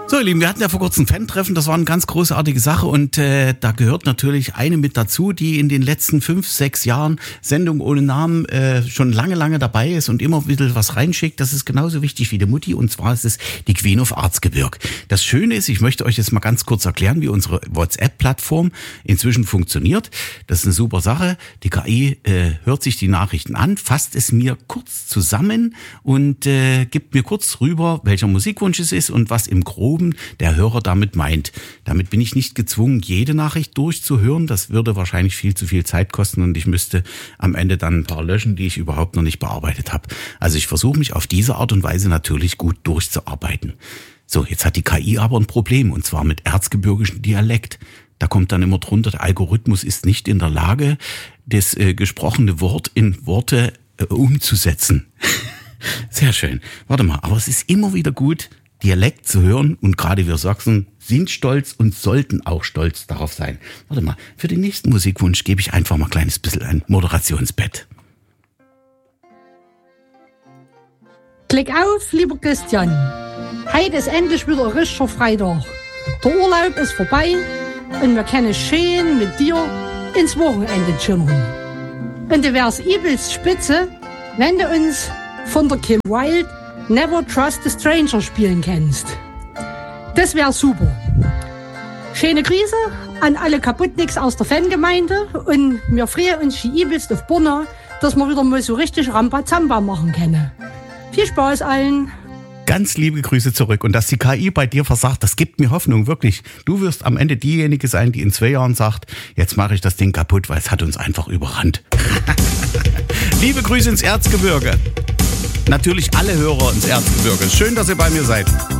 So, ihr Lieben, wir hatten ja vor kurzem ein Fan-Treffen, das war eine ganz großartige Sache und da gehört natürlich eine mit dazu, die in den letzten 5, 6 Jahren Sendung ohne Namen schon lange dabei ist und immer wieder was reinschickt. Das ist genauso wichtig wie die Mutti, und zwar ist es die Queen of Erzgebirge. Das Schöne ist, ich möchte euch jetzt mal ganz kurz erklären, wie unsere WhatsApp-Plattform inzwischen funktioniert. Das ist eine super Sache. Die KI hört sich die Nachrichten an, fasst es mir kurz zusammen und gibt mir kurz rüber, welcher Musikwunsch es ist und was im Groben der Hörer damit meint. Damit bin ich nicht gezwungen, jede Nachricht durchzuhören. Das würde wahrscheinlich viel zu viel Zeit kosten und ich müsste am Ende dann ein paar löschen, die ich überhaupt noch nicht bearbeitet habe. Also ich versuche mich auf diese Art und Weise natürlich gut durchzuarbeiten. So, jetzt hat die KI aber ein Problem, und zwar mit erzgebirgischen Dialekt. Da kommt dann immer drunter, der Algorithmus ist nicht in der Lage, das gesprochene Wort in Worte umzusetzen. Sehr schön. Warte mal, aber es ist immer wieder gut, Dialekt zu hören, und gerade wir Sachsen sind stolz und sollten auch stolz darauf sein. Warte mal, für den nächsten Musikwunsch gebe ich einfach mal ein kleines bisschen ein Moderationsbett. Klick auf, lieber Christian. Heute ist endlich wieder ein richtiger Freitag. Der Urlaub ist vorbei und wir können schön mit dir ins Wochenende chillen. Und du wärst übelst spitze, wenn du uns von der Kim Wilde Never Trust a Stranger spielen kannst. Das wäre super. Schöne Grüße an alle Kaputtnicks aus der Fangemeinde, und wir freuen uns schon übelst auf Burna, dass wir wieder mal so richtig Rambazamba machen können. Viel Spaß allen. Ganz liebe Grüße zurück, und dass die KI bei dir versagt, das gibt mir Hoffnung, wirklich. Du wirst am Ende diejenige sein, die in 2 Jahren sagt, jetzt mache ich das Ding kaputt, weil es hat uns einfach überrannt. Liebe Grüße ins Erzgebirge. Natürlich alle Hörer ins Erzgebirge. Schön, dass ihr bei mir seid.